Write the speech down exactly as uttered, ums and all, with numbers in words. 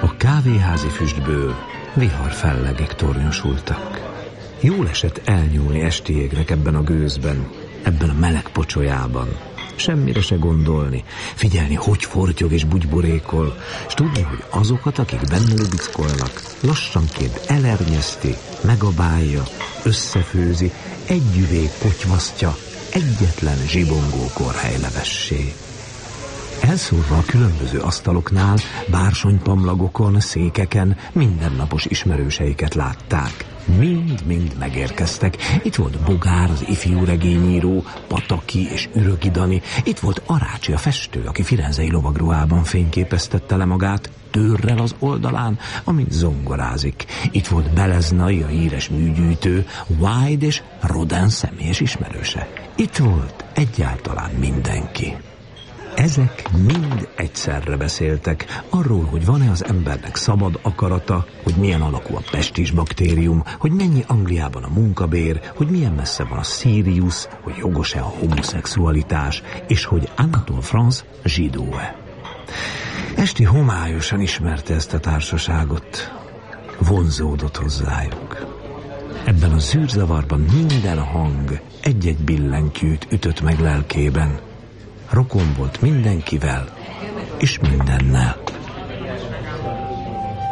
A kávéházi füstből viharfellegek tornyosultak. Jól esett elnyúlni esti égnek ebben a gőzben, ebben a meleg pocsolyában. Semmire se gondolni, figyelni, hogy fortyog és bugyborékol, és tudni, hogy azokat, akik benne lubickolnak, lassanként elernyezti, megabálja, összefőzi, együvé potyvasztja egyetlen zsibongó korhelylevessé. Elszórva a különböző asztaloknál, bársonypamlagokon, székeken mindennapos ismerőseiket látták. Mind-mind megérkeztek. Itt volt Bogár, az ifjú regényíró, Pataki és Ürögi Dani. Itt volt Arácsi, a festő, aki firenzei lovagruhában fényképeztette le magát, tőrrel az oldalán, amint zongorázik. Itt volt Beleznai, a híres műgyűjtő, Wide és Rodin személyes ismerőse. Itt volt egyáltalán mindenki. Ezek mind egyszerre beszéltek arról, hogy van-e az embernek szabad akarata, hogy milyen alakú a pestis baktérium, hogy mennyi Angliában a munkabér, hogy milyen messze van a Sirius, hogy jogos-e a homoszexualitás, és hogy Anatole France zsidó-e. Esti homályosan ismerte ezt a társaságot, vonzódott hozzájuk. Ebben a zűrzavarban minden hang egy-egy billentyűt ütött meg lelkében. Rokon volt mindenkivel és mindennel.